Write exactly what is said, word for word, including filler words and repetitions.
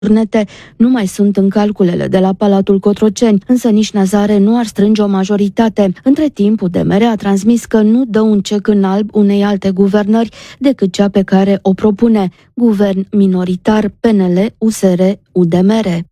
Nete nu mai sunt în calculele de la Palatul Cotroceni, însă nici Nazare nu ar strânge o majoritate. Între timp, U D M R a transmis că nu dă un cec în alb unei alte guvernări decât cea pe care o propune, guvern minoritar P N L U S R U D M R.